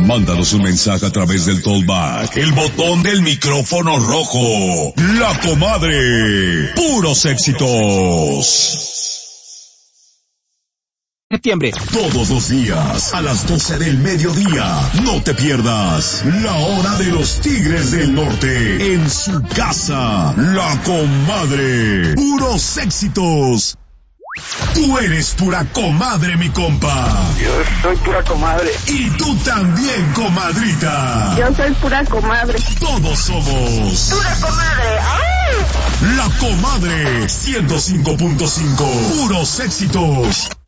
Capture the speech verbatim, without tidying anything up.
Mándanos un mensaje a través del Tollback, el botón del micrófono rojo. La Comadre. Puros éxitos. Septiembre. Todos los días, a las doce del mediodía, no te pierdas la hora de los Tigres del Norte en su casa. La Comadre. Puros éxitos. Tú eres pura comadre, mi compa. Yo soy pura comadre. Y tú también, comadrita. Yo soy pura comadre. Todos somos Pura comadre. ¡Ay! La Comadre. ciento cinco punto cinco. Puros éxitos.